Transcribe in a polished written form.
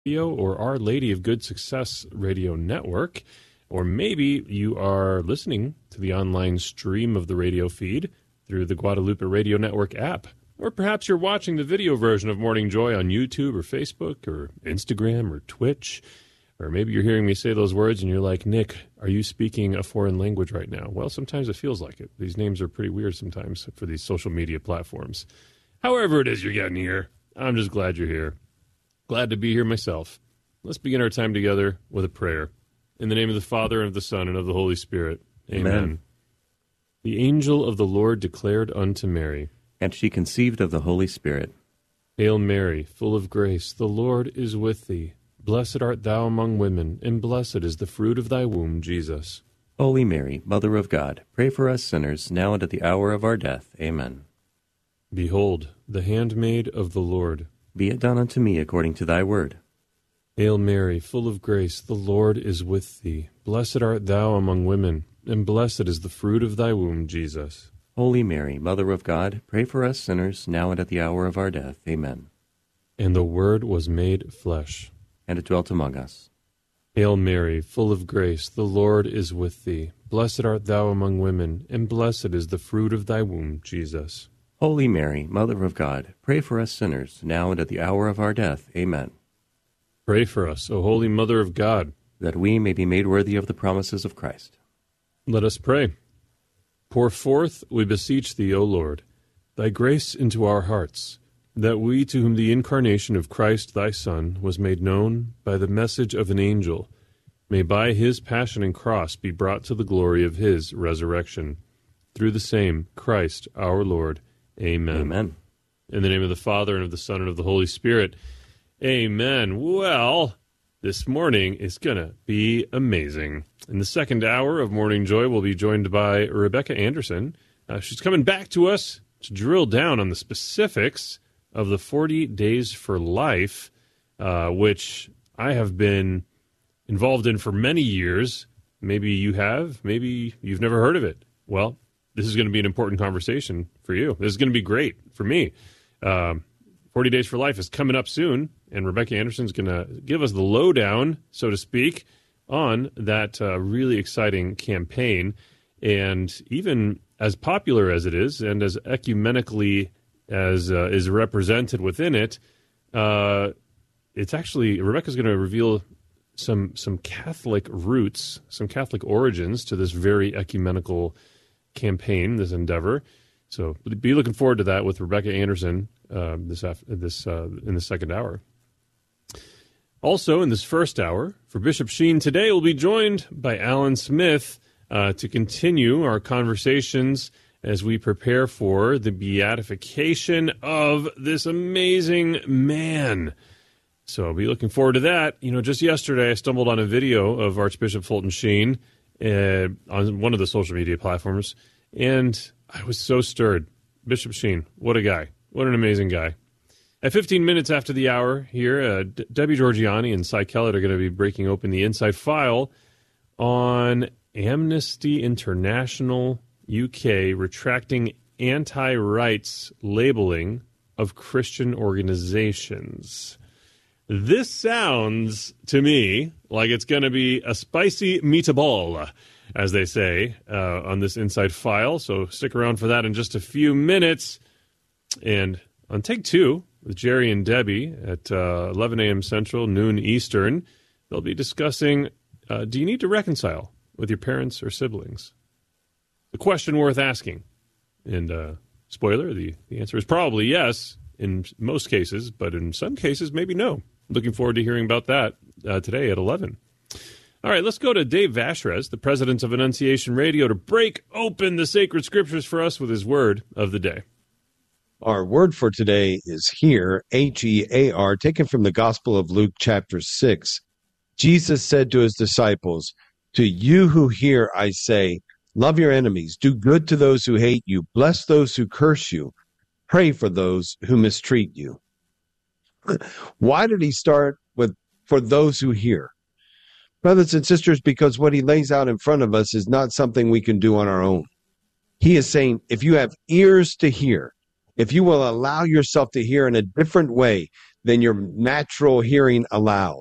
Radio or Our Lady of Good Success Radio Network, or maybe you are listening to the online stream of the radio feed through the Guadalupe Radio Network app, or perhaps you're watching the video version of Morning Joy on YouTube or Facebook or Instagram or Twitch, or maybe you're hearing me say those words and you're like, Nick, are you speaking a foreign language right now? Well, sometimes it feels like it. These names are pretty weird sometimes for these social media platforms. However it is you're getting here, I'm just glad you're here. Glad to be here myself. Let's begin our time together with a prayer. In the name of the Father, and of the Son, and of the Holy Spirit. Amen. The angel of the Lord declared unto Mary, and she conceived of the Holy Spirit. Hail Mary, full of grace, the Lord is with thee. Blessed art thou among women, and blessed is the fruit of thy womb, Jesus. Holy Mary, Mother of God, pray for us sinners, now and at the hour of our death. Amen. Behold, the handmaid of the Lord. Be it done unto me according to thy word. Hail Mary, full of grace, the Lord is with thee. Blessed art thou among women, and blessed is the fruit of thy womb, Jesus. Holy Mary, Mother of God, pray for us sinners, now and at the hour of our death. Amen. And the Word was made flesh, and it dwelt among us. Hail Mary, full of grace, the Lord is with thee. Blessed art thou among women, and blessed is the fruit of thy womb, Jesus. Holy Mary, Mother of God, pray for us sinners, now and at the hour of our death. Amen. Pray for us, O Holy Mother of God, that we may be made worthy of the promises of Christ. Let us pray. Pour forth, we beseech thee, O Lord, thy grace into our hearts, that we, to whom the incarnation of Christ thy Son was made known by the message of an angel, may by his passion and cross be brought to the glory of his resurrection. Through the same Christ our Lord. Amen. Amen. In the name of the Father, and of the Son, and of the Holy Spirit. Amen. Well, this morning is going to be amazing. In the second hour of Morning Joy, we'll be joined by Rebecca Anderson. She's coming back to us to drill down on the specifics of the 40 Days for Life, which I have been involved in for many years. Maybe you have. Maybe you've never heard of it. Well, this is going to be an important conversation for you. This is going to be great for me. 40 Days for Life is coming up soon, and Rebecca Anderson is going to give us the lowdown, so to speak, on that really exciting campaign. And even as popular as it is, and as ecumenically as is represented within it, it's actually, Rebecca's going to reveal some Catholic roots, some Catholic origins to this very ecumenical campaign, this endeavor. So be looking forward to that with Rebecca Anderson in the second hour. Also, in this first hour, for Bishop Sheen today, we'll be joined by Alan Smith to continue our conversations as we prepare for the beatification of this amazing man. So I'll be looking forward to that. You know, just yesterday I stumbled on a video of Archbishop Fulton Sheen on one of the social media platforms, and I was so stirred. Bishop Sheen, what a guy. What an amazing guy. At 15 minutes after the hour here, Debbie Georgiani and Cy Kellett are going to be breaking open the inside file on Amnesty International UK retracting anti-rights labeling of Christian organizations. This sounds to me like it's going to be a spicy meatball, as they say, on this inside file. So stick around for that in just a few minutes. And on Take Two, with Jerry and Debbie at 11 a.m. Central, noon Eastern, they'll be discussing, do you need to reconcile with your parents or siblings? The question worth asking. And spoiler, the answer is probably yes in most cases, but in some cases, maybe no. Looking forward to hearing about that today at 11. All right, let's go to Dave Vashrez, the president of Annunciation Radio, to break open the sacred scriptures for us with his word of the day. Our word for today is hear, H-E-A-R, taken from the Gospel of Luke chapter 6. Jesus said to his disciples, "To you who hear, I say, love your enemies, do good to those who hate you, bless those who curse you, pray for those who mistreat you." Why did he start with for those who hear? Brothers and sisters, because what he lays out in front of us is not something we can do on our own. He is saying, if you have ears to hear, if you will allow yourself to hear in a different way than your natural hearing allows.